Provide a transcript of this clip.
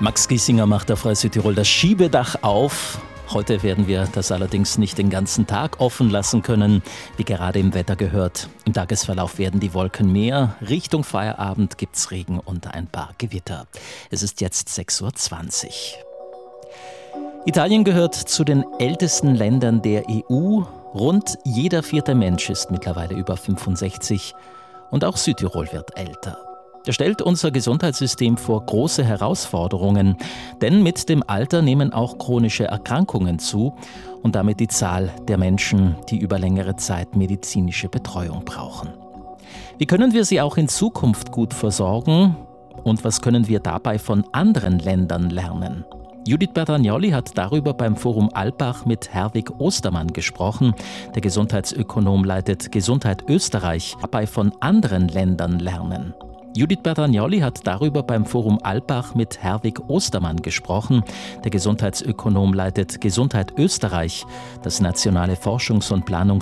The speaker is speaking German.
Max Giesinger macht auf Radio Südtirol das Schiebedach auf. Heute werden wir das allerdings nicht den ganzen Tag offen lassen können, wie gerade im Wetter gehört. Im Tagesverlauf werden die Wolken mehr. Richtung Feierabend gibt's Regen und ein paar Gewitter. Es ist jetzt 6:20 Uhr. Italien gehört zu den ältesten Ländern der EU. Rund jeder vierte Mensch ist mittlerweile über 65 und auch Südtirol wird älter. Das stellt unser Gesundheitssystem vor große Herausforderungen, denn mit dem Alter nehmen auch chronische Erkrankungen zu und damit die Zahl der Menschen, die über längere Zeit medizinische Betreuung brauchen. Wie können wir sie auch in Zukunft gut versorgen und was können wir dabei von anderen Ländern lernen? Judith Bertagnolli hat darüber beim Forum Alpbach mit Herwig Ostermann gesprochen. Der Gesundheitsökonom leitet Gesundheit Österreich, dabei von anderen Ländern lernen. Judith Bertagnolli hat darüber beim Forum Alpbach mit Herwig Ostermann gesprochen. Der Gesundheitsökonom leitet Gesundheit Österreich, das nationale Forschungs- und Planungszentrum